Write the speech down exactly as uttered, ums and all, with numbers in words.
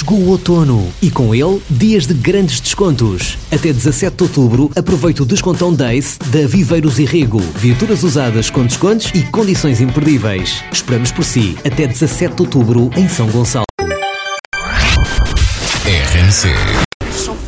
Chegou o outono e com ele dias de grandes descontos. Até dezassete de outubro aproveite o descontão Days da Viveiros e Rego. Viaturas usadas com descontos e condições imperdíveis. Esperamos por si até dezassete de outubro em São Gonçalo. R N C